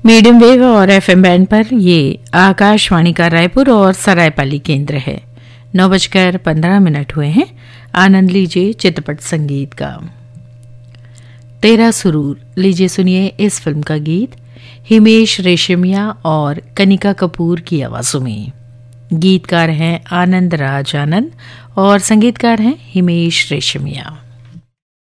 Medium wave और FM band पर ये आकाशवाणी का रायपुर और सरायपाली केंद्र है। 9:15 हुए हैं। आनंद लीजिए चित्रपट संगीत का। तेरा सुरूर लीजिए सुनिए इस फिल्म का गीत हिमेश रेशमिया और कनिका कपूर की आवाजों में। गीतकार हैं आनंद राज आनंद और संगीतकार हैं हिमेश रेशमिया।